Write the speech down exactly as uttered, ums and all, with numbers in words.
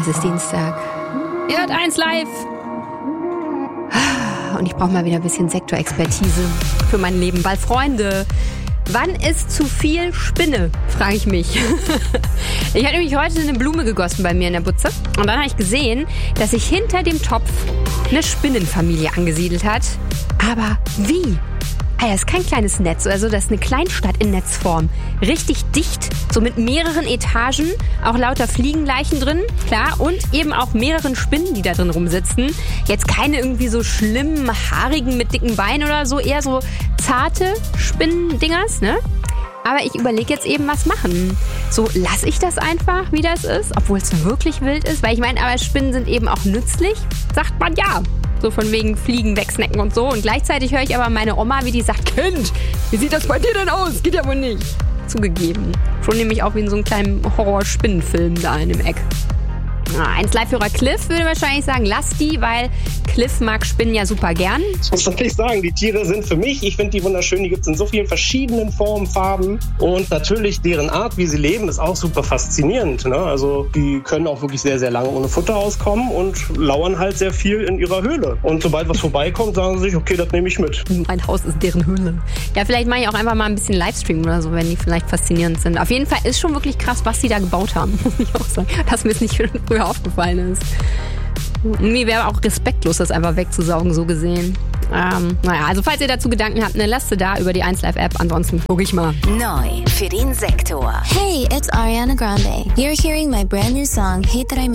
Es ist Dienstag. Ihr hört eins live. Und ich brauche mal wieder ein bisschen Sektorexpertise für mein Leben. Weil, Freunde, wann ist zu viel Spinne, frage ich mich. Ich hatte nämlich heute eine Blume gegossen bei mir in der Butze. Und dann habe ich gesehen, dass sich hinter dem Topf eine Spinnenfamilie angesiedelt hat. Aber wie? Ah ja, ist kein kleines Netz, also das ist eine Kleinstadt in Netzform. Richtig dicht, so mit mehreren Etagen, auch lauter Fliegenleichen drin, klar, und eben auch mehreren Spinnen, die da drin rumsitzen. Jetzt keine irgendwie so schlimmen, haarigen mit dicken Beinen oder so, eher so zarte Spinnendingers, ne? Aber ich überlege jetzt eben, was machen. So, lasse ich das einfach, wie das ist, obwohl es wirklich wild ist? Weil ich meine, aber Spinnen sind eben auch nützlich, sagt man ja. So von wegen Fliegen wegsnacken und so. Und gleichzeitig höre ich aber meine Oma, wie die sagt, Kind, wie sieht das bei dir denn aus? Geht ja wohl nicht. Zugegeben. Schon nämlich auch wie in so einem kleinen Horror-Spinnenfilm da in dem Eck. eins Live-Hörer Cliff würde wahrscheinlich sagen, lass die, weil Cliff mag Spinnen ja super gern. Was soll ich sagen? Die Tiere sind für mich, ich finde die wunderschön, die gibt es in so vielen verschiedenen Formen, Farben und natürlich deren Art, wie sie leben, ist auch super faszinierend. Ne? Also die können auch wirklich sehr, sehr lange ohne Futter auskommen und lauern halt sehr viel in ihrer Höhle. Und sobald was vorbeikommt, sagen sie sich, okay, das nehme ich mit. Mein Haus ist deren Höhle. Ja, vielleicht mache ich auch einfach mal ein bisschen Livestream oder so, wenn die vielleicht faszinierend sind. Auf jeden Fall ist schon wirklich krass, was die da gebaut haben, muss ich auch sagen. Dass mir es nicht früher aufgefallen ist. Mir wäre auch respektlos, das einfach wegzusaugen, so gesehen. Ähm, naja, also falls ihr dazu Gedanken habt, ne, lasst sie da über die eins Live App. Ansonsten gucke ich mal. Neu für den Sektor. Hey, it's Ariana Grande. You're hearing my brand new song, Hate That I